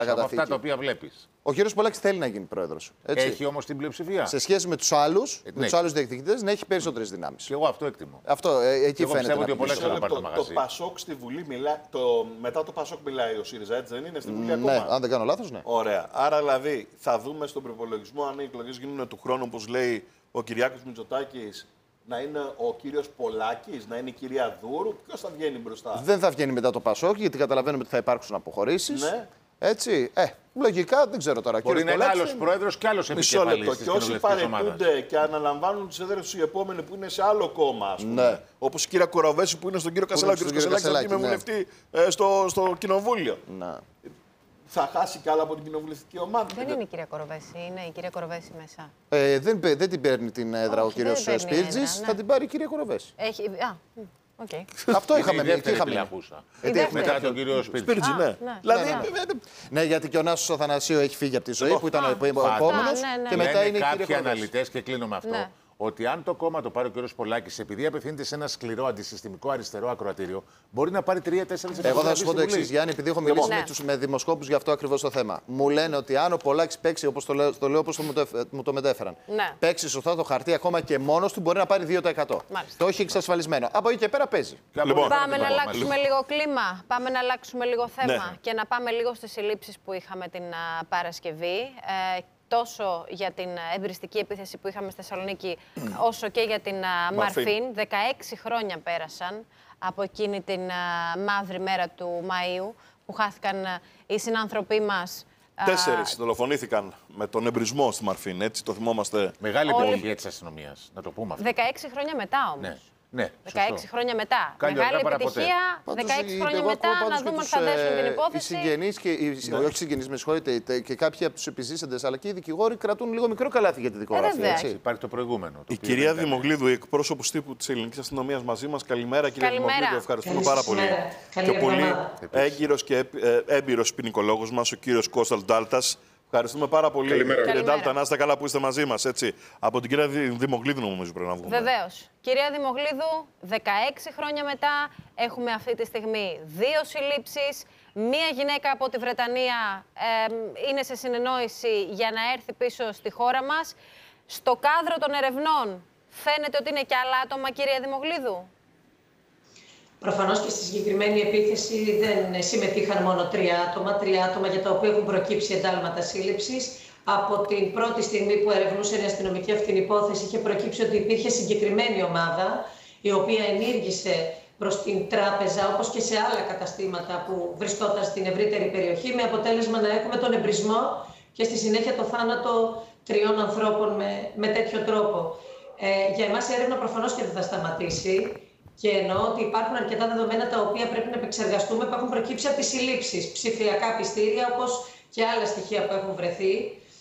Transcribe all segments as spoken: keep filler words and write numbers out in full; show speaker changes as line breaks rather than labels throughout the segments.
Από αυτά τα οποία βλέπεις.
Ο κύριος Πολάκης θέλει να γίνει πρόεδρος.
Έχει όμως την πλειοψηφία.
Σε σχέση με τους άλλους,
ε,
με τους άλλους διεκδικητές, να έχει περισσότερες δυνάμεις.
Και εγώ αυτό εκτιμώ.
Αυτό, ε, εκεί
εγώ
φαίνεται.
Ότι ο Πολάκης θα πάρει το,
το, το Πασόκ στη Βουλή μιλάει. Το, μετά το Πασόκ μιλάει ο ΣΥΡΙΖΑ, έτσι δεν είναι στη Βουλή ακόμα?
Ναι, αν δεν κάνω λάθος, ναι.
Ωραία. Άρα δηλαδή θα δούμε στον προπολογισμό, αν οι εκλογές γίνουν του χρόνου, όπως λέει ο Κυριάκος Μητσοτάκης, να είναι ο κύριος Πολάκης, να είναι η κυρία Δούρου. Ποιος θα βγαίνει μπροστά?
Δεν θα βγαίνει μετά το Πασόκ, γιατί καταλαβαίνουμε ότι θα υπάρξουν αποχωρήσεις.
Ναι.
Έτσι. Ε, λογικά δεν ξέρω τώρα.
Μπορεί να είναι άλλος πρόεδρος και άλλος επικεφαλής.
Μισό λεπτό. Και όσοι παρετούνται και αναλαμβάνουν τις έδρες τους οι επόμενοι που είναι σε άλλο κόμμα, ας πούμε. Ναι. Όπως η κυρία Κοροβέση που είναι στον κύριο Κασελάκη. Ο κύριος Κασελάκη θα είναι βουλευτή ε, στο, στο κοινοβούλιο.
Ναι.
Θα χάσει κι άλλα από την κοινοβουλευτική ομάδα.
Δεν είναι η κυρία Κοροβέση, είναι η κυρία Κοροβέση μέσα.
Ε, δεν, δεν την παίρνει την έδρα ο κύριος Σπίρτζης, ναι. Θα την πάρει η κυρία Κοροβέση.
Έχει, α, okay.
Αυτό είχαμε πει. Εκεί είχαμε
μετά τον κύριο Σπίρτζη.
Ναι. Ναι. Δηλαδή, ναι, γιατί και ο Νάσος Αθανασίου έχει φύγει από τη ζωή που ήταν ο επόμενος. Και μετά είναι η κυρία
κάποιοι αναλυτές, και κλείνω με αυτό, ότι αν το κόμμα το πάρει ο κ. Πολάκης, επειδή απευθύνεται σε ένα σκληρό αντισυστημικό αριστερό ακροατήριο, μπορεί να πάρει τρία τέσσερα
Εγώ θα σου πω το εξής, Γιάννη, επειδή έχω μιλήσει με, τους, με δημοσκόπους για αυτό ακριβώς το θέμα. Μου λένε ότι αν ο Πολάκης παίξει, όπως το λέω, το λέω όπως το μου, το, μου το μετέφεραν,
ναι.
παίξει σωστά το χαρτί ακόμα και μόνος του, μπορεί να πάρει δύο τοις εκατό.
Μάλιστα.
Το έχει εξασφαλισμένο. Από εκεί και πέρα παίζει.
Λοιπόν, πάμε να αλλάξουμε λίγο κλίμα, πάμε να αλλάξουμε λίγο θέμα
ναι.
και να πάμε λίγο στις συλλήψεις που είχαμε την uh, Παρασκευή. Ε, τόσο για την εμπριστική επίθεση που είχαμε στη Θεσσαλονίκη, όσο και για την uh, Μαρφίν. δεκαέξι χρόνια πέρασαν από εκείνη την uh, μαύρη μέρα του Μαΐου, που χάθηκαν uh, οι συνάνθρωποι μας.
Τέσσερις δολοφονήθηκαν με τον εμπρισμό στη Μαρφίν, έτσι το θυμόμαστε.
Μεγάλη επιτυχία της αστυνομίας, να το πούμε αυτό.
δεκαέξι χρόνια μετά όμως.
Ναι. Ναι,
δεκαέξι χρόνια μετά.
Κάνει
Μεγάλη
επιτυχία.
δεκαέξι χρόνια μετά να δούμε αν θα δέσουν την υπόθεση.
Οι συγγενείς, και, οι, ναι. όχι συγγενείς, με συγχωρείτε, και κάποιοι από τους επιζήσαντες, αλλά και οι δικηγόροι κρατούν λίγο μικρό καλάθι για τη δικογραφία.
Ε,
έτσι.
Υπάρχει το προηγούμενο. Το
η κυρία Δημογλίδου, η εκπρόσωπος τύπου της ελληνικής αστυνομίας μαζί μας. Καλημέρα, κυρία
Καλημέρα.
Δημογλίδου. Ευχαριστούμε πάρα πολύ.
Καλή
και πολύ έγκυρος και έμπειρος ποινικολόγος μας, ο κύριος Κώστας Ντάλτας. Ευχαριστούμε πάρα πολύ,
Καλημέρα.
κύριε Ντάλτα. Να είστε καλά που είστε μαζί μας. Έτσι. Από την κυρία Δημογλίδου, νομίζω πρέπει να βγούμε.
Βεβαίως. Κυρία Δημογλίδου, δεκαέξι χρόνια μετά έχουμε αυτή τη στιγμή δύο συλλήψεις. Μία γυναίκα από τη Βρετανία ε, είναι σε συνεννόηση για να έρθει πίσω στη χώρα μας. Στο κάδρο των ερευνών φαίνεται ότι είναι και άλλα άτομα, κυρία Δημογλίδου.
Προφανώς και στη συγκεκριμένη επίθεση δεν συμμετείχαν μόνο τρία άτομα, τρία άτομα για τα οποία έχουν προκύψει εντάλματα σύλληψης. Από την πρώτη στιγμή που ερευνούσε η αστυνομική αυτή την υπόθεση, είχε προκύψει ότι υπήρχε συγκεκριμένη ομάδα, η οποία ενήργησε προς την τράπεζα, όπως και σε άλλα καταστήματα που βρισκόταν στην ευρύτερη περιοχή, με αποτέλεσμα να έχουμε τον εμπρισμό και στη συνέχεια το θάνατο τριών ανθρώπων με, με τέτοιο τρόπο. Ε, για εμάς η έρευνα προφανώς και δεν θα σταματήσει. Και εννοώ ότι υπάρχουν αρκετά δεδομένα τα οποία πρέπει να επεξεργαστούμε που έχουν προκύψει από τις συλλήψεις. Ψηφιακά πιστήρια, όπως και άλλα στοιχεία που έχουν βρεθεί.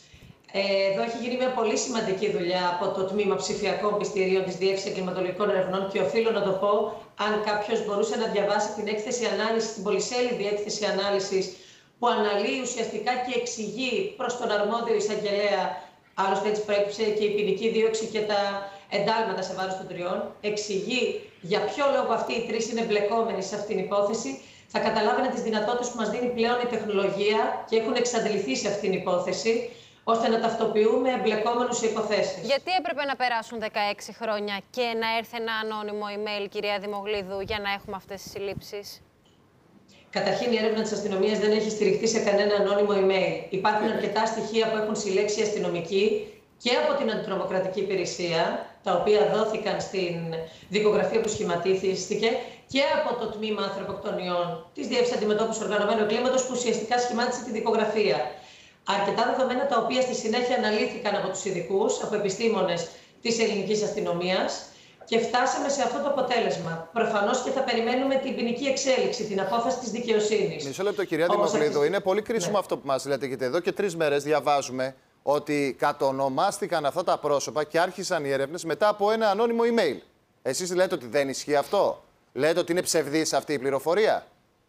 Ε, εδώ έχει γίνει μια πολύ σημαντική δουλειά από το τμήμα ψηφιακών πιστηρίων της Διεύθυνσης Εγκληματολογικών Ερευνών και οφείλω να το πω, αν κάποιος μπορούσε να διαβάσει την έκθεση ανάλυσης, την πολυσέλιδη έκθεση ανάλυσης που αναλύει ουσιαστικά και εξηγεί προς τον αρμόδιο εισαγγελέα, άλλωστε έτσι προέκυψε και η ποινική δίωξη και τα εντάλματα σε βάρος των τριών, εξηγεί για ποιο λόγο αυτοί οι τρεις είναι εμπλεκόμενοι σε αυτήν την υπόθεση, θα καταλάβαινε τις δυνατότητες που μας δίνει πλέον η τεχνολογία και έχουν εξαντληθεί σε αυτήν την υπόθεση, ώστε να ταυτοποιούμε εμπλεκόμενους σε υποθέσεις.
Γιατί έπρεπε να περάσουν δεκαέξι χρόνια και να έρθει ένα ανώνυμο email, κυρία Δημογλίδου, για να έχουμε αυτές τις συλλήψεις?
Καταρχήν, η έρευνα της αστυνομίας δεν έχει στηριχθεί σε κανένα ανώνυμο email. Υπάρχουν αρκετά στοιχεία που έχουν συλλέξει οι αστυνομικοί και από την Αντιτρομοκρατική Υπηρεσία, τα οποία δόθηκαν στην δικογραφία που σχηματίστηκε, και από το τμήμα ανθρωποκτονιών της Διεύθυνσης Αντιμετώπισης Οργανωμένου Εγκλήματος, που ουσιαστικά σχημάτισε τη δικογραφία. Αρκετά δεδομένα τα οποία στη συνέχεια αναλύθηκαν από τους ειδικούς, από επιστήμονες της ελληνικής αστυνομίας, και φτάσαμε σε αυτό το αποτέλεσμα. Προφανώς και θα περιμένουμε την ποινική εξέλιξη, την απόφαση της δικαιοσύνης.
Μισό λεπτό, κυρία Δημογλίδου. Αυτή... Είναι πολύ κρίσιμο ναι. αυτό που μας λέτε, γιατί εδώ και τρεις μέρες διαβάζουμε ότι κατονομάστηκαν αυτά τα πρόσωπα και άρχισαν οι έρευνες μετά από ένα ανώνυμο email. Εσείς λέτε ότι δεν ισχύει αυτό? Λέτε ότι είναι ψευδής αυτή η πληροφορία?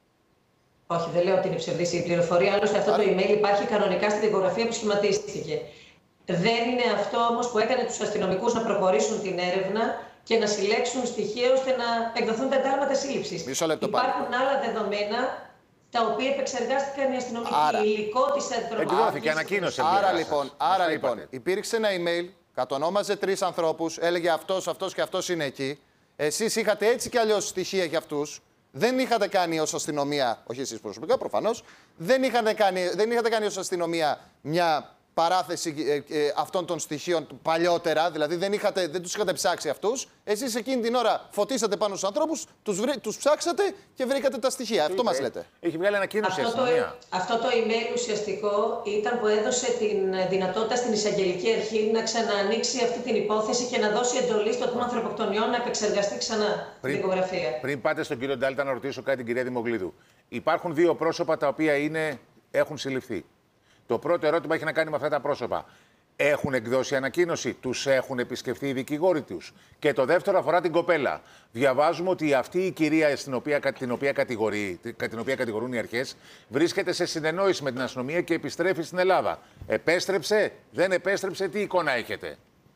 Όχι, δεν λέω ότι είναι ψευδής η πληροφορία. Άλλωστε, αυτό Άρα... το email υπάρχει κανονικά στη δικογραφία που σχηματίστηκε. Δεν είναι αυτό όμως που έκανε τους αστυνομικούς να προχωρήσουν την έρευνα και να συλλέξουν στοιχεία ώστε να εκδοθούν τα εντάλματα σύλληψης.
Μισό λεπτό
Υπάρχουν πάλι. άλλα δεδομένα τα οποία επεξεργάστηκαν οι αστυνομικοί.
Άρα,
υλικό της αντιτρομοκρατικής.
Εκδόθηκε, ανακοίνωσε.
Άρα λοιπόν, άρα, λοιπόν υπήρξε ένα email, κατονόμαζε τρεις ανθρώπους, έλεγε αυτός, αυτός και αυτός είναι εκεί. Εσείς είχατε έτσι κι αλλιώς στοιχεία για αυτούς. Δεν είχατε κάνει ως αστυνομία, όχι εσείς προσωπικά προφανώς, δεν είχατε κάνει, δεν είχατε κάνει ως αστυνομία μια παράθεση ε, ε, αυτών των στοιχείων παλιότερα, δηλαδή δεν, είχατε, δεν τους είχατε ψάξει αυτούς. Εσείς εκείνη την ώρα φωτίσατε πάνω στους ανθρώπους, τους, βρή, τους ψάξατε και βρήκατε τα στοιχεία. Αυτό μας λέτε.
Έχει βγάλει ανακοίνωση η
Αυτό το,
αστυνομία.
αυτό το email ουσιαστικό ήταν που έδωσε την δυνατότητα στην εισαγγελική αρχή να ξαναανοίξει αυτή την υπόθεση και να δώσει εντολή στο τμήμα ανθρωποκτονιών να επεξεργαστεί ξανά την δικογραφία.
Πριν πάτε στον κύριο Ντάλτα να ρωτήσω κάτι την κυρία Δημογλίδου. Υπάρχουν δύο πρόσωπα τα οποία είναι, έχουν συλληφθεί. Το πρώτο ερώτημα έχει να κάνει με αυτά τα πρόσωπα. Έχουν εκδώσει ανακοίνωση, τους έχουν επισκεφθεί οι δικηγόροι τους. Και το δεύτερο αφορά την κοπέλα. Διαβάζουμε ότι αυτή η κυρία στην οποία, την, οποία κατηγορεί, την οποία κατηγορούν οι αρχές βρίσκεται σε συνεννόηση με την αστυνομία και επιστρέφει στην Ελλάδα. Επέστρεψε, δεν επέστρεψε, τι εικόνα έχετε?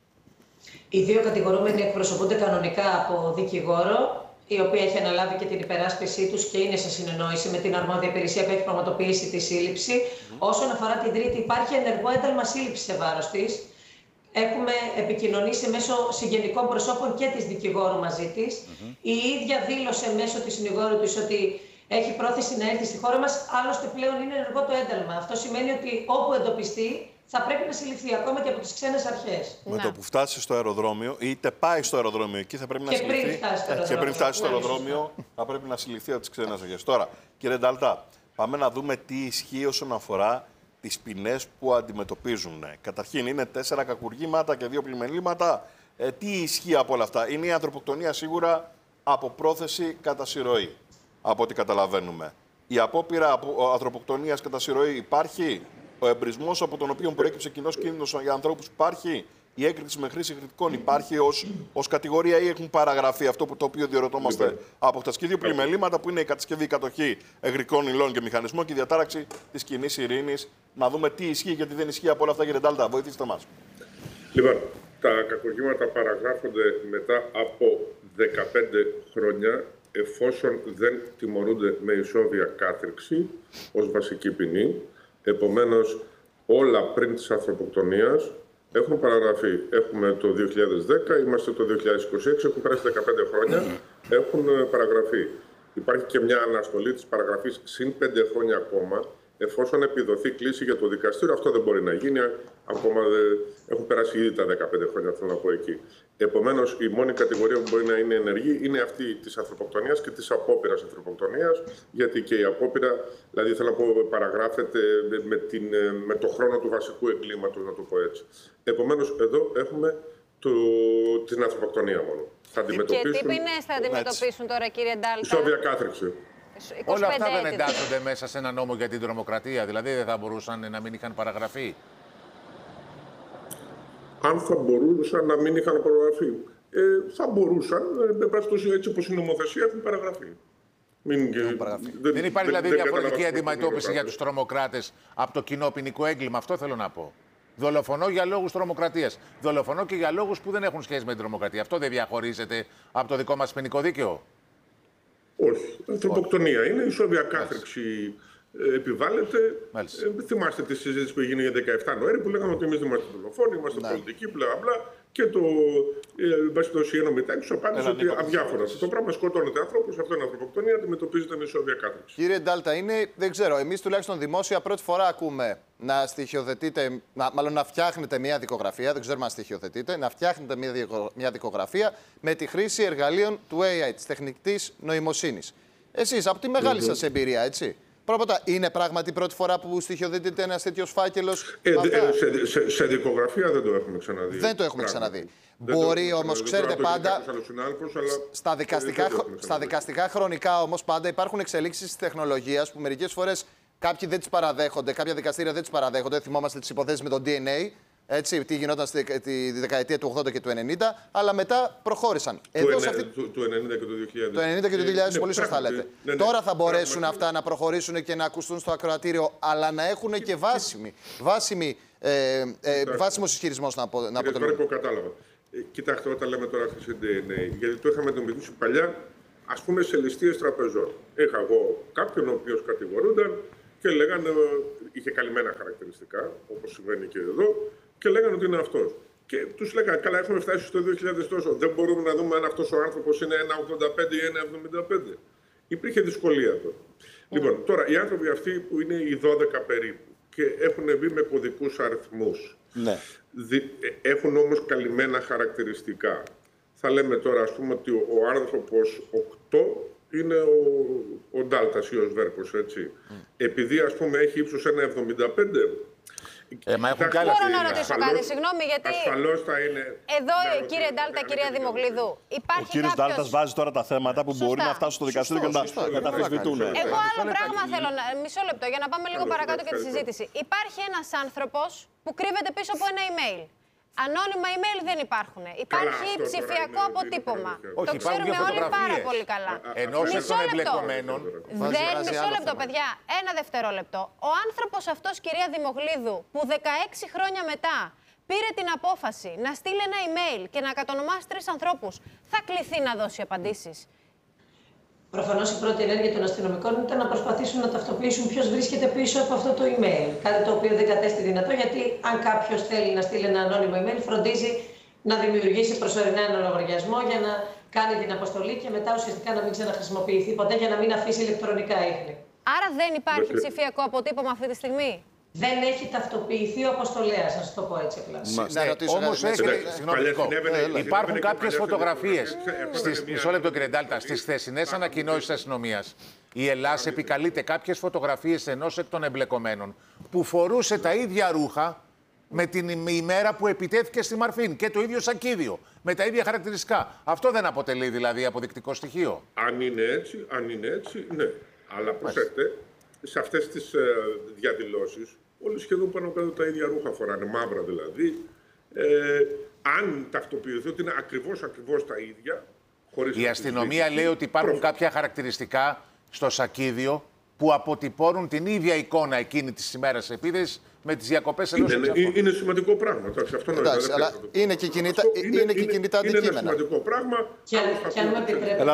Οι δύο κατηγορούμενοι εκπροσωπούνται κανονικά από δικηγόρο, η οποία έχει αναλάβει και την υπεράσπιση τους και είναι σε συνεννόηση με την αρμόδια υπηρεσία που έχει πραγματοποιήσει τη σύλληψη. Mm. Όσον αφορά την τρίτη, υπάρχει ενεργό ένταλμα σύλληψη σε βάρος της. Έχουμε επικοινωνήσει μέσω συγγενικών προσώπων και της δικηγόρου μαζί της. Mm-hmm. Η ίδια δήλωσε μέσω της συνηγόρου της ότι έχει πρόθεση να έρθει στη χώρα μας. Άλλωστε, πλέον είναι ενεργό το ένταλμα. Αυτό σημαίνει ότι όπου εντοπιστεί, θα πρέπει να συλληφθεί ακόμα και από τις ξένες αρχές.
Με το που φτάσει στο αεροδρόμιο, είτε πάει στο αεροδρόμιο εκεί, θα πρέπει να συλληφθεί.
Πριν φτάσει στο αεροδρόμιο.
Και πριν φτάσει στο αεροδρόμιο, θα πρέπει να συλληφθεί από τις ξένες αρχές. Τώρα, κύριε Ντάλτα, πάμε να δούμε τι ισχύει όσον αφορά τις ποινές που αντιμετωπίζουν. Καταρχήν, είναι τέσσερα κακουργήματα και δύο πλημελήματα. Ε, τι ισχύει από όλα αυτά? Είναι η ανθρωποκτονία σίγουρα από πρόθεση κατά συρροή, από ό,τι καταλαβαίνουμε. Η απόπειρα ανθρωποκτονίας κατά συρροή υπάρχει. Ο εμπρισμός από τον οποίο προέκυψε κοινός κίνδυνος για ανθρώπους υπάρχει. Η έκρηξη με χρήση κριτικών υπάρχει ως, ως κατηγορία ή έχουν παραγραφεί? Αυτό που το οποίο διερωτώμαστε λοιπόν από τα σχέδια πλημελήματα, που είναι η κατασκευή, η κατοχή εγρικών υλών και μηχανισμών και η διατάραξη της κοινής ειρήνης. Να δούμε τι ισχύει, γιατί δεν ισχύει από όλα αυτά, κύριε Ντάλτα. Βοηθήστε μας.
Λοιπόν, τα κακουργήματα παραγράφονται μετά από δεκαπέντε χρόνια, εφόσον δεν τιμωρούνται με ισόβια κάθριξη ως βασική ποινή. Επομένως, όλα πριν της ανθρωποκτονίας έχουν παραγραφεί. Έχουμε το δύο χιλιάδες δέκα, είμαστε το δύο χιλιάδες είκοσι έξι, έχουν περάσει δεκαπέντε χρόνια, έχουν παραγραφεί. Υπάρχει και μια αναστολή της παραγραφής συν πέντε χρόνια ακόμα, εφόσον επιδοθεί κλίση για το δικαστήριο. Αυτό δεν μπορεί να γίνει, ακόμα δεν... έχουν περάσει ήδη τα δεκαπέντε χρόνια, θέλω να πω εκεί. Επομένως, η μόνη κατηγορία που μπορεί να είναι ενεργή είναι αυτή της ανθρωποκτονίας και της απόπειρας ανθρωποκτονίας, γιατί και η απόπειρα, δηλαδή θέλω να πω, παραγράφεται με, την, με το χρόνο του βασικού εγκλήματος, να το πω έτσι. Επομένως, εδώ έχουμε το, την ανθρωποκτονία μόνο. Θα αντιμετωπίσουν...
Και τι ποινές θα αντιμετωπίσουν τώρα, κύριε Ντάλτα?
Ισόβια κάθριξη.
Όλα αυτά δεν εντάσσονται μέσα σε ένα νόμο για την τρομοκρατία? Δηλαδή δεν θα μπορούσαν να μην είχαν παραγραφεί?
Αν θα μπορούσαν να μην είχαν παραγραφεί. Ε, θα μπορούσαν, ε, έτσι όπως η νομοθεσία, έχουν παραγραφεί. Μην, ε,
δεν, δεν υπάρχει δηλαδή δεν, διαφορετική δεν αντιμετώπιση για τους τρομοκράτες από το κοινό ποινικό έγκλημα? Αυτό θέλω να πω. Δολοφονώ για λόγους τρομοκρατίας. Δολοφονώ και για λόγους που δεν έχουν σχέση με την τρομοκρατία. Αυτό δεν διαχωρίζεται από το δικό μας ποινικό δίκαιο?
Όχι. Ανθρωποκτονία είναι, ισόβια κάθριξη επιβάλλεται. Ε, θυμάστε τη συζήτηση που έγινε για δεκαεφτά Νοέμβρη που λέγαμε ότι εμείς δεν είμαστε δολοφόνοι, είμαστε ναι. πολιτικοί, μπλα μπλα. Και το βασιλείο ένωμη τάξη απάντησε ότι αδιάφορα. Αυτό το πράγμα σκοτώνεται ανθρώπους, αυτό είναι ανθρωποκτονία, αντιμετωπίζεται με ισόβια κάθριξη.
Κύριε Ντάλτα, είναι, δεν ξέρω, εμείς τουλάχιστον δημόσια πρώτη φορά ακούμε να στοιχειοθετείτε, να, μάλλον να φτιάχνετε μια δικογραφία, δεν ξέρουμε αν στοιχειοθετείτε, να φτιάχνετε μια, δικο, μια δικογραφία με τη χρήση εργαλείων του έι άι, της τεχνητής νοημοσύνης. Εσείς, από τη μεγάλη σας εμπειρία, έτσι. Πρώτα, είναι πράγματι η πρώτη φορά που στοιχειοθετείται ένας τέτοιος φάκελος?
Ε, ε, σε, σε, σε δικογραφία δεν το έχουμε ξαναδεί.
Δεν το έχουμε ξαναδεί. Δεν Μπορεί όμως, ξέρετε, πάντα στα δικαστικά, στα δικαστικά χρονικά όμως πάντα υπάρχουν εξελίξεις της τεχνολογίας που μερικές φορές κάποιοι δεν τις παραδέχονται, κάποια δικαστήρια δεν τις παραδέχονται. Θυμόμαστε τις υποθέσεις με το ντι εν έι. Έτσι, τι γινόταν στη τη δεκαετία του ογδόντα και του ενενήντα, αλλά μετά προχώρησαν.
Του, Εδώ, σε αυτή... του, του ενενήντα και του δύο χιλιάδες.
Το ενενήντα και το δύο χιλιάδες, ε, πολύ σωστά λέτε. Ναι, ναι. Τώρα θα μπορέσουν ναι, αυτά να προχωρήσουν και να ακουστούν στο ακροατήριο, αλλά να έχουν και βάσιμη, βάσιμη, ε, ε, βάσιμος ισχυρισμός να, απο, να αποτελούν.
Τώρα που κατάλαβα. Ε, κοιτάξτε, όταν λέμε τώρα χρήση ντι εν έι, γιατί το είχαμε αντιμετωπίσει παλιά ας πούμε, σε ληστείες τραπεζών. Είχα εγώ κάποιον ο οποίος κατηγορούνταν και λέγανε, είχε καλυμμένα χαρακτηριστικά, όπως συμβαίνει και εδώ, και λέγανε ότι είναι αυτός. Και τους λέγανε, καλά, έχουμε φτάσει στο δύο χιλιάδες τόσο, δεν μπορούμε να δούμε αν αυτός ο άνθρωπος είναι ένα ογδόντα πέντε ή ένα εβδομήντα πέντε. Υπήρχε δυσκολία τότε. Mm. Λοιπόν, τώρα οι άνθρωποι αυτοί που είναι οι δώδεκα περίπου και έχουν μπει με κωδικούς αριθμούς, ναι. έχουν όμως καλυμμένα χαρακτηριστικά. Θα λέμε τώρα, ας πούμε, ότι ο, ο άνθρωπος οκτώ είναι ο, ο Ντάλτας ή ο Σβέρκος, έτσι. Mm. Επειδή, ας πούμε, έχει ύψος ένα εβδομήντα πέντε,
Ε, μα έχουν
Μπορώ να ρωτήσω ασφαλώς, κάτι, συγγνώμη, γιατί.
Ασφαλώς θα είναι.
Εδώ, κύριε Ντάλτα, κυρία Δημογλίδου, υπάρχει.
Ο κύριος
κάποιος...
Ντάλτας βάζει τώρα τα θέματα που Σωστά. μπορεί να φτάσουν στο δικαστήριο και να, να τα αμφισβητούν.
Εγώ άλλο πράγμα θέλω να. Μισό λεπτό, για να πάμε λίγο παρακάτω και τη συζήτηση. Υπάρχει ένας άνθρωπος που κρύβεται πίσω από ένα email. Ανώνυμα email δεν υπάρχουν. Υπάρχει καλά, ψηφιακό είναι, αποτύπωμα. Είναι,
Όχι,
το ξέρουμε όλοι πάρα πολύ καλά.
Ενώ σε των εμπλεκομένων.
Δεν, μισό λεπτό, παιδιά. Ένα δευτερόλεπτο. Ο άνθρωπος αυτός, κυρία Δημογλίδου, που δεκαέξι χρόνια μετά πήρε την απόφαση να στείλει ένα email και να κατονομάσει τρεις ανθρώπους, θα κληθεί να δώσει απαντήσεις.
Προφανώς η πρώτη ενέργεια των αστυνομικών ήταν να προσπαθήσουν να ταυτοποιήσουν ποιος βρίσκεται πίσω από αυτό το email. Κάτι το οποίο δεν κατέστη δυνατό, γιατί αν κάποιος θέλει να στείλει ένα ανώνυμο email, φροντίζει να δημιουργήσει προσωρινά ένα λογαριασμό για να κάνει την αποστολή και μετά ουσιαστικά να μην ξαναχρησιμοποιηθεί ποτέ για να μην αφήσει ηλεκτρονικά ίχνη.
Άρα δεν υπάρχει ψηφιακό αποτύπωμα αυτή τη στιγμή.
Δεν έχει ταυτοποιηθεί ο αποστολέας, να σας το πω έτσι απλά.
Όμως υπάρχουν κάποιες φωτογραφίες. Μισό λεπτό, κύριε Ντάλτα. Στις χθεσινές ανακοινώσεις της αστυνομίας, η Ελλάς επικαλείται κάποιες φωτογραφίες ενός εκ των εμπλεκομένων που φορούσε τα ίδια ρούχα με την ημέρα που επιτέθηκε στη Μαρφίν και το ίδιο σακίδιο, με τα ίδια χαρακτηριστικά. Αυτό δεν αποτελεί δηλαδή αποδεικτικό στοιχείο?
Αν είναι έτσι, αν είναι έτσι, ναι. Αλλά προσέξτε, σε αυτές τις ε, διαδηλώσεις, όλοι σχεδόν πάνω κάτω τα ίδια ρούχα φοράνε, μαύρα δηλαδή. Ε, αν ταυτοποιηθεί ότι είναι ακριβώς, ακριβώς τα ίδια, χωρίς...
Η αστυνομία λέει ότι υπάρχουν Πρόφυ. κάποια χαρακτηριστικά στο σακίδιο που αποτυπώνουν την ίδια εικόνα εκείνη της ημέρας επίδεσης με τις διακοπές ενός
είναι, είναι, είναι σημαντικό πράγμα. Εντάξει, αυτό
Εντάξει, αλλά είναι και κινητά αντικείμενα.
Είναι ένα σημαντικό πράγμα.
Και αν με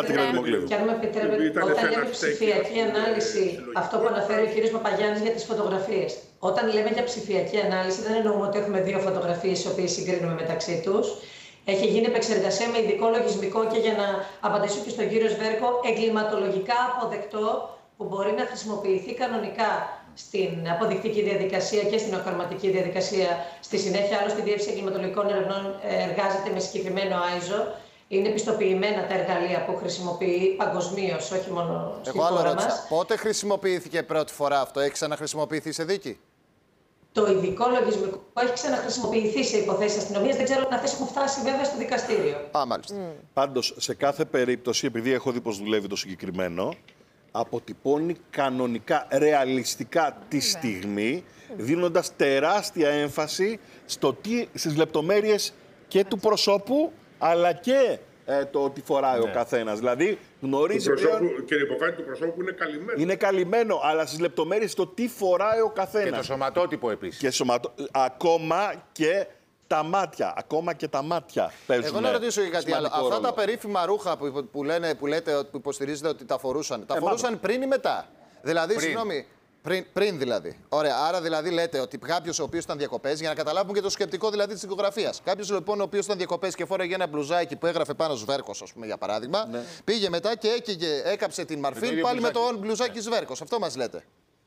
επιτρέπετε, όταν λέμε ψηφιακή ανάλυση, αυτό που αναφέρει ο κ. Παπαγιάννης για τις φωτογραφίες. Όταν λέμε για ψηφιακή ανάλυση, δεν εννοούμε ότι έχουμε δύο φωτογραφίες, τις οποίες συγκρίνουμε μεταξύ τους. Έχει γίνει επεξεργασία με ειδικό λογισμικό και για να απαντήσω και στον κύριο Σβέρκο, εγκληματολογικά αποδεκτό, που μπορεί να χρησιμοποιηθεί κανονικά στην αποδεικτική διαδικασία και στην ακροματική διαδικασία. Στη συνέχεια, άλλωστε, η Διεύθυνση Εγκληματολογικών Ερευνών εργάζεται με συγκεκριμένο άιζο. Είναι πιστοποιημένα τα εργαλεία που χρησιμοποιεί παγκοσμίως, όχι μόνο στη
Εγώ
χώρα
άλλο
μας.
Πότε χρησιμοποιήθηκε πρώτη φορά αυτό, έχει ξαναχρησιμοποιηθεί σε δίκη?
Το ειδικό λογισμικό έχει ξαναχρησιμοποιηθεί σε υποθέσεις αστυνομίας. Δεν ξέρω αν αυτές έχουν φτάσει βέβαια στο δικαστήριο.
Α, μάλιστα. Mm.
Πάντως, σε κάθε περίπτωση, επειδή έχω δει πώς δουλεύει το συγκεκριμένο, αποτυπώνει κανονικά, ρεαλιστικά τη στιγμή, δίνοντας τεράστια έμφαση στο τι, στις λεπτομέρειες και του προσώπου, αλλά και ε, το τι φοράει ναι. ο καθένας. Δηλαδή, γνωρίζει
του προσώπου,
πλέον...
Και η υποκάτη του προσώπου είναι καλυμμένο.
Είναι καλυμμένο, αλλά στις λεπτομέρειες το τι φοράει ο καθένας.
Και το σωματότυπο επίσης.
Και σωματο... Ακόμα και τα μάτια. Ακόμα και τα μάτια παίζουν.
Εγώ να ρωτήσω για κάτι άλλο. Αυτά
ρόλο.
τα περίφημα ρούχα που, που, λένε, που, λέτε, που υποστηρίζετε ότι τα φορούσαν, τα ε, φορούσαν μάλλον. πριν ή μετά? Δηλαδή, πριν. συγγνώμη, πριν, πριν δηλαδή. Ωραία, άρα δηλαδή λέτε ότι κάποιο ο οποίο ήταν διακοπές, για να καταλάβουμε και το σκεπτικό δηλαδή τη δικογραφία. Κάποιο λοιπόν ο οποίο ήταν διακοπές και φόραγε ένα μπλουζάκι που έγραφε πάνω Σβέρκος, ας πούμε, για παράδειγμα, ναι. πήγε μετά και έκαιγε, έκαψε την Μαρφίν πάλι μπλουζάκι. με το μπλουζάκι ναι. Σβέρκος. Αυτό μας λέτε?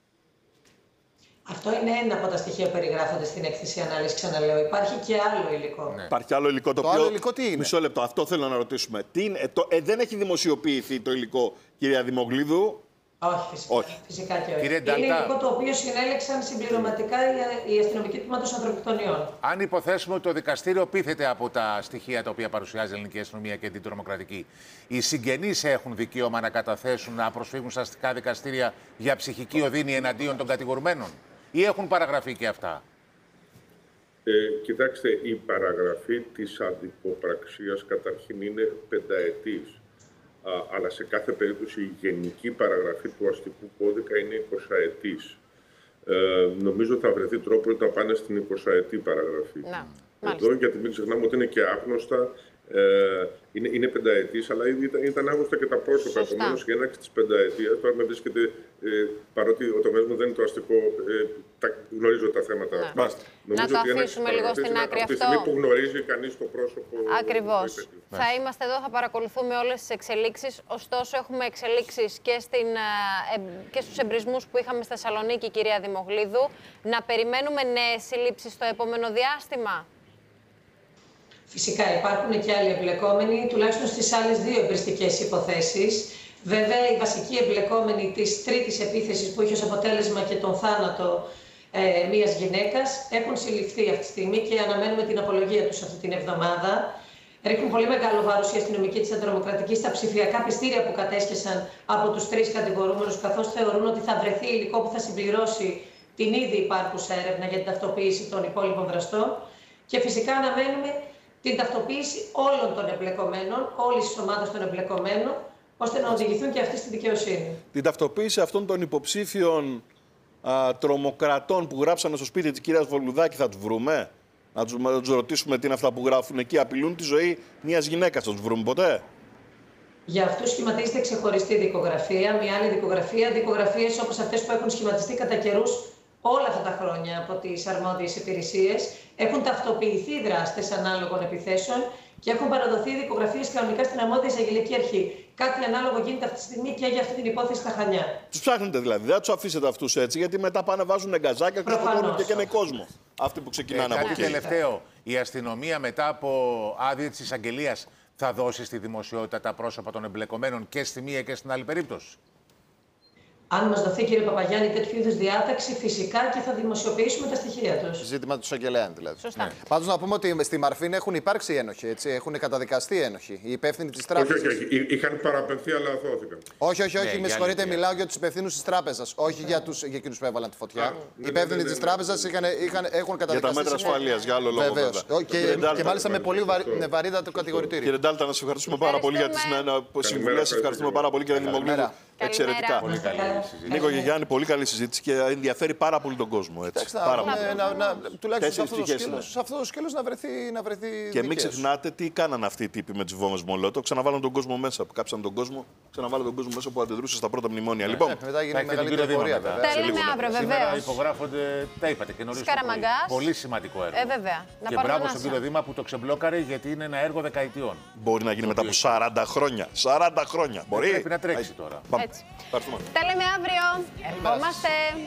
Αυτό είναι ένα από τα στοιχεία που περιγράφονται στην έκθεση ανάλυση, ξαναλέω. Υπάρχει και άλλο υλικό.
Ναι. Υπάρχει άλλο υλικό το,
το
οποίο.
Άλλο υλικό τι είναι?
Μισό λεπτό, αυτό θέλω να ρωτήσουμε. Τι είναι, το... ε, δεν έχει δημοσιοποιηθεί το υλικό, κυρία Δημογλίδου?
Όχι, φυσικά,
όχι.
φυσικά και όχι.
Κύριε
είναι
Ντάλτα,
υλικό το οποίο συνέλεξαν συμπληρωματικά οι αστυνομικοί τμήματος ανθρωποκτονιών.
Αν υποθέσουμε ότι το δικαστήριο πείθεται από τα στοιχεία τα οποία παρουσιάζει η ελληνική αστυνομία και την τρομοκρατική, οι συγγενείς έχουν δικαίωμα να καταθέσουν, να προσφύγουν στα αστικά δικαστήρια για ψυχική οδύνη εναντίον των κατηγορουμένων, ή έχουν παραγραφεί και αυτά?
Ε, κοιτάξτε, η παραγραφή της αδικοπραξίας καταρχήν είναι πενταετής. Α, αλλά σε κάθε περίπτωση η γενική παραγραφή του αστικού κώδικα είναι εικοσαετής. Ε, νομίζω θα βρεθεί τρόπο να πάνε στην εικοσαετή παραγραφή. Να, εδώ, γιατί μην ξεχνάμε ότι είναι και άγνωστα Ε, είναι, είναι πενταετής, αλλά ήδη ήταν, ήταν άγνωστα και τα πρόσωπα. Επομένως, η έναρξη της πενταετίας, τώρα με βρίσκεται, ε, παρότι ο τομέας μου δεν είναι το αστικό, ε, τα, γνωρίζω τα θέματα
Ναι.
αυτά.
Να το αφήσουμε λίγο στην άκρη
από τη
αυτό.
στιγμή που γνωρίζει κανείς το πρόσωπο.
Ακριβώς.
το υπέτειο.
Θα είμαστε εδώ, θα παρακολουθούμε όλες τις εξελίξεις. Ωστόσο, έχουμε εξελίξεις και, στην, ε, και στους εμπρισμούς που είχαμε στη Θεσσαλονίκη, κυρία Δημογλίδου. Να περιμένουμε νέες συλλήψεις στο επόμενο διάστημα.
Φυσικά υπάρχουν και άλλοι εμπλεκόμενοι, τουλάχιστον στις άλλες δύο εμπριστικές υποθέσεις. Βέβαια, οι βασικοί εμπλεκόμενοι της τρίτης επίθεσης που είχε ως αποτέλεσμα και τον θάνατο ε, μιας γυναίκας έχουν συλληφθεί αυτή τη στιγμή και αναμένουμε την απολογία τους αυτή την εβδομάδα. Ρίχνουν πολύ μεγάλο βάρος οι αστυνομικοί της Αντιτρομοκρατικής στα ψηφιακά πιστήρια που κατέσχεσαν από τους τρεις κατηγορούμενους, καθώς θεωρούν ότι θα βρεθεί υλικό που θα συμπληρώσει την ήδη υπάρχουσα έρευνα για την ταυτοποίηση των υπόλοιπων δραστών. Και φυσικά αναμένουμε την ταυτοποίηση όλων των εμπλεκομένων, όλης της ομάδας των εμπλεκομένων, ώστε να οδηγηθούν και αυτοί στη δικαιοσύνη.
Την ταυτοποίηση αυτών των υποψήφιων α, τρομοκρατών που γράψανε στο σπίτι της κυρίας Βολουδάκη θα τους βρούμε? Να τους, να τους ρωτήσουμε τι είναι αυτά που γράφουν εκεί. Απειλούν τη ζωή μιας γυναίκας. Θα τους βρούμε ποτέ?
Για αυτούς σχηματίζεται ξεχωριστή δικογραφία, μια άλλη δικογραφία, δικογραφίες όπως αυτές που έχουν σχηματιστεί κατά καιρούς όλα αυτά τα χρόνια από τις αρμόδιες υπηρεσίες. Έχουν ταυτοποιηθεί δράστες ανάλογων επιθέσεων και έχουν παραδοθεί δικογραφίες κανονικά στην αρμόδια εισαγγελική αρχή. Κάτι ανάλογο γίνεται αυτή τη στιγμή και για αυτή την υπόθεση στα Χανιά.
Τους ψάχνετε δηλαδή, δεν τους αφήσετε αυτούς έτσι, γιατί μετά πάνε βάζουν γκαζάκια και σκοτώνουν και καίνε κόσμο. Αυτοί που ξεκινάνε
ε,
από
κάτι
εκεί.
τελευταίο. Η αστυνομία μετά από άδεια της εισαγγελίας θα δώσει στη δημοσιότητα τα πρόσωπα των εμπλεκομένων και στη μία και στην άλλη περίπτωση?
Αν μας δοθεί, κύριε Παπαγιάννη, τέτοιου είδους διάταξη, φυσικά και θα δημοσιοποιήσουμε τα στοιχεία τους.
Ζήτημα του εισαγγελέα, δηλαδή.
Σωστά.
Ναι. Πάντως να πούμε ότι στη Μαρφίν έχουν υπάρξει ένοχοι, έτσι. Έχουν καταδικαστεί ένοχοι. Οι υπεύθυνοι της
Όχι, όχι,
τράπεζας.
όχι. Είχαν παραπευθεί, αλλά αθώθηκαν.
Όχι, όχι, όχι.
Ναι,
με
για
συγχωρείτε,
αλήθεια.
μιλάω για τους υπευθύνους της τράπεζας. Όχι για, τους, για εκείνους που έβαλαν τη φωτιά.
Α,
Οι
ναι,
υπεύθυνοι
ναι, ναι,
της
ναι,
τράπεζας
ναι.
είχαν, είχαν, έχουν
Για τα
καταδικαστεί.
μέτρα
σε-
ασφαλείας, για άλλο λόγο.
Βεβαίως.
βέβαια.
Και,
Κύριε Ντάλτα,
και μάλιστα με πολύ βαρύ, με βαρύτατο κατηγορητήριο.
Κύριε Ντάλτα, να σας ευχαριστούμε πάρα πολύ για τις
Ευχαριστούμε.
συμβουλές. Σας ευχαριστούμε πάρα πολύ, κύριε Δημογλίδου.
Καλημέρα.
Εξαιρετικά.
Πολύ καλή
Καλά.
συζήτηση.
Νίκο και Γιάννη, πολύ καλή συζήτηση και ενδιαφέρει πάρα πολύ τον κόσμο. Έτσι.
Εντάξει,
Πάρα
να,
πολύ.
να, να, τουλάχιστον σε
Τέσσερις
αυτό, το
πτυχές
σκέλος,
είναι.
σε αυτό το σκέλος να βρεθεί, να βρεθεί
Και μην
δικαίωση.
ξεχνάτε τι κάνανε αυτοί οι τύποι με τις βόμβες Μολότο. Ξαναβάλαν τον κόσμο μέσα. Που κάψαν τον κόσμο, ξαναβάλαν τον κόσμο μέσα που αντιδρούσε στα πρώτα μνημόνια. Λοιπόν,
Ε, μετά γίνει
Θα έχετε τον
μεγαλύτερη
κύριο
πορεία,
Δήμα μετά.
βέβαια.
Τα λέμε αύριο,
Σήμερα
βεβαίως.
υπογράφονται, τα είπατε και νωρίς το πρωί.
Σκαραμαγκάς.
Πολύ σημαντικό έργο.
Ε, βέβαια. Να
Και
πάρουμε
μπράβο
ανάσα.
στον κύριο Δήμα που το ξεμπλόκαρε, γιατί είναι ένα έργο δεκαετιών.
μπορεί να γίνει μετά από σαράντα χρόνια. σαράντα χρόνια. Μπορεί.
Πρέπει να τρέξει τώρα.
Πάμε.
Έτσι.
Ευχαριστούμε.
Τα λέμε αύριο. Ερχόμαστε.